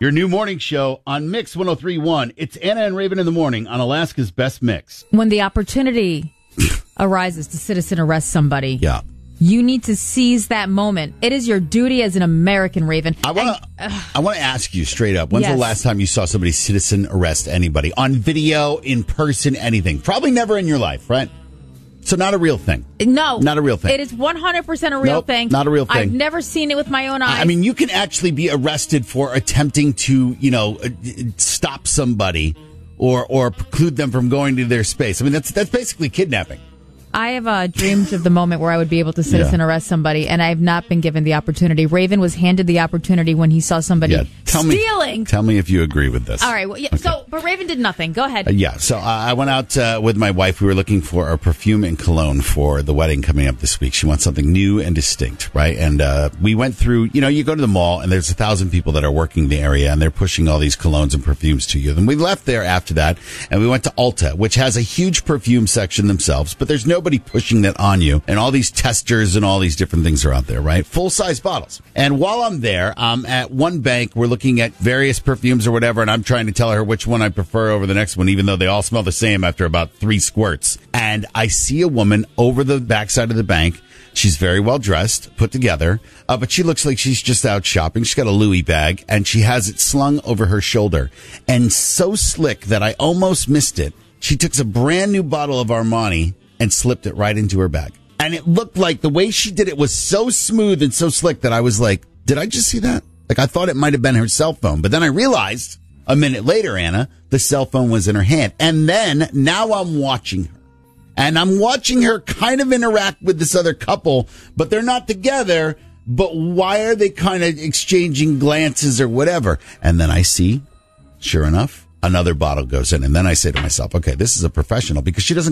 Your new morning show on Mix 103.1. It's Anna and Raven in the morning on Alaska's Best Mix. When the opportunity arises to citizen arrest somebody, you need to seize that moment. It is your duty as an American, Raven. I want to ask you straight up, when's the last time you saw somebody citizen arrest anybody? On video, in person, anything? Probably never in your life, right? So not a real thing. No. Not a real thing. It is 100% a real thing. Not a real thing. I've never seen it with my own eyes. I mean, you can actually be arrested for attempting to, stop somebody or preclude them from going to their space. I mean, that's basically kidnapping. I have dreamed of the moment where I would be able to citizen arrest somebody, and I have not been given the opportunity. Raven was handed the opportunity when he saw somebody stealing. Tell me if you agree with this. All right. Well, okay. But Raven did nothing. Go ahead. So I went out with my wife. We were looking for a perfume and cologne for the wedding coming up this week. She wants something new and distinct, right? And we went through, you go to the mall, and there's 1,000 people that are working the area, and they're pushing all these colognes and perfumes to you. Then we left there after that, and we went to Ulta, which has a huge perfume section themselves, but there's nobody pushing that on you, and all these testers and all these different things are out there, right? Full-size bottles. And while I'm there, at one bank, we're looking at various perfumes or whatever, and I'm trying to tell her which one I prefer over the next one, even though they all smell the same after about 3 squirts. And I see a woman over the backside of the bank. She's very well dressed, put together, but she looks like she's just out shopping. She's got a Louis bag, and she has it slung over her shoulder. And so slick that I almost missed it, she took a brand new bottle of Armani and slipped it right into her bag. And it looked like the way she did it was so smooth and so slick that I was like, did I just see that? Like, I thought it might have been her cell phone. But then I realized a minute later, Anna, the cell phone was in her hand. And then now I'm watching her. And I'm watching her kind of interact with this other couple, but they're not together. But why are they kind of exchanging glances or whatever? And then I see, sure enough, another bottle goes in. And then I say to myself, okay, this is a professional, because she doesn't